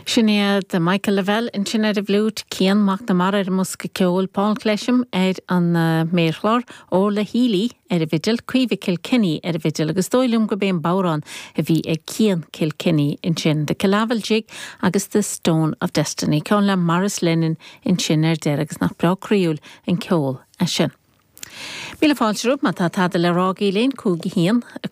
Sinné de Michael Lavelle in sin a bhlút cían mac na mar musca ceol Paul Clesham an méchlár ó le hílí a vigil cuive Kilkenny a vigil agus dóilum go ben bárán a bhí ag cían Kilkenny in sin de Calavel Jig agus the Stone of Destiny ceol le Maris Lennon in sin deir agus nach bra críúil in ceol a sin. Míle fáilsrúb má tá le rágaí léin cúgi hían a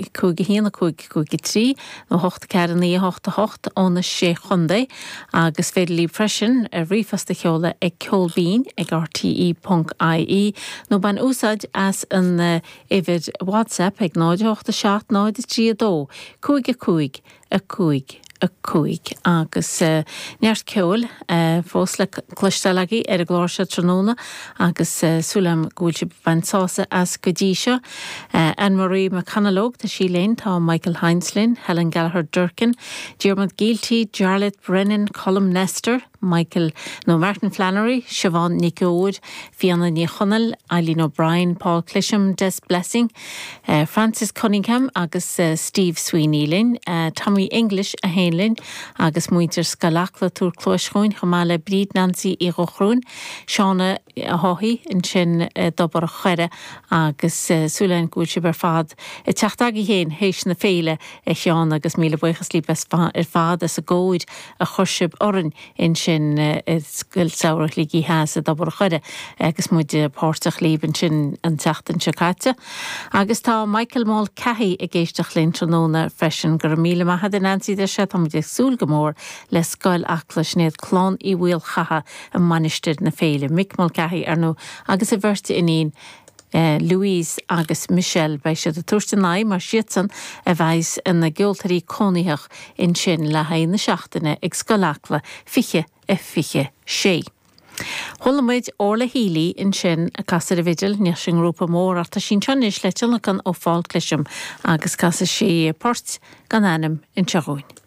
cúgi trí nó 8 cearan í 8 óna 6 chundé agus féidir lí freisin a rifasta cheola ag ceolbín ag rte.ie nó ban úsáid as an ifid WhatsApp ag 987 932 cúig a cúig agus neart ceol fós le clustalagi a glóirse tróna agus súlam gúilse bansása as godísio Anne-Marie McCannalog tá sí léin tá Michael Heinslin, Helen Gallagher Durkin, Diarmuid Gilty, Jarlath Brennan, Colm Nestor, Michael Martin Flannery, Siobhan Nicowood, Fiona Nichonel, Eileen O'Brien, Paul Clesham, Des Blessing, Francis Cunningham agus Steve Sweeney Lynn, Tommy English a Hainlin agus muintir Scalachla túr clóischoin chamále Bríd Nancy I Rochrún, Shauna Hohi in sin dobar a chuire agus súlein gúilse bar fad I teachtag I héin héis na féile Seán agus míle buchas líb fad as a góid a chursib oran in sin sgil saoirach lígí has a dobar a chuire agus muid pórtach líb in sin an teachtan sekáte agus tá Michael Mall Cahy a géisteach linn tróna freisin gur míle maithad in Nancy de se tá muid súl gomór le scoil achla snéad clán I bhfuil chaha a manisteir na féile Mick Mall Cahy nó agus a bhirte inín Louise agus Michelle bei se de tuairtenaí mar siatsan a bheis in na geoltarí cónaíoch in sin le hain na seachtaine ag scoilachla fiche sé. Thulamuid orla hílí in sin a casar a vigil neis an grúpa mór tá sin teanis leiteach an ó Paul Clesham agus casa sé port gan anam in teagúin.